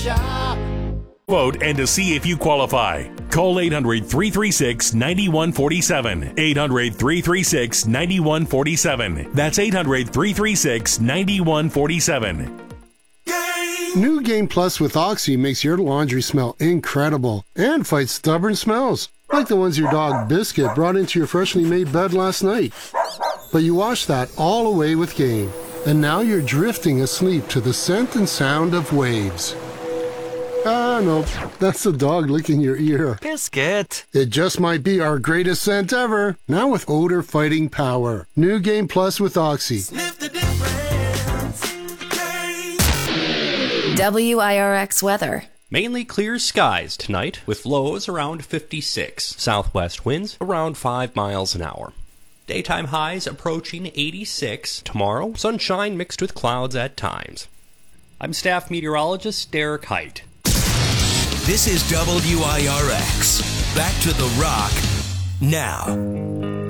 shop. Vote and to see if you qualify. Call 800-336-9147. 800-336-9147. That's 800-336-9147. New Game Plus with Oxy makes your laundry smell incredible and fights stubborn smells, like the ones your dog Biscuit brought into your freshly made bed last night. But you washed that all away with Game, and now you're drifting asleep to the scent and sound of waves. Ah, no, that's the dog licking your ear. Biscuit. It just might be our greatest scent ever, now with odor-fighting power. New Game Plus with Oxy. Sniff the difference. WIRX weather. Mainly clear skies tonight, with lows around 56. Southwest winds around 5 miles an hour. Daytime highs approaching 86. Tomorrow, sunshine mixed with clouds at times. I'm staff meteorologist Derek Height. This is WIRX. Back to the rock now.